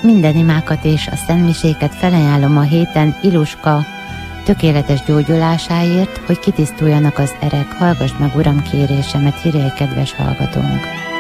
minden imákat és a szentmiséket felajánlom a héten Iluska tökéletes gyógyulásáért, hogy kitisztuljanak az erek. Hallgass meg, Uram, kérésemet, írja egy kedves hallgatónk.